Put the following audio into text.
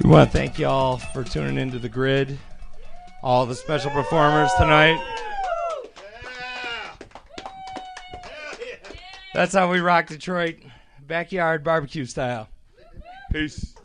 We want to thank you all for tuning into The Grid, all the special performers tonight. That's how we rock Detroit, backyard barbecue style. Peace.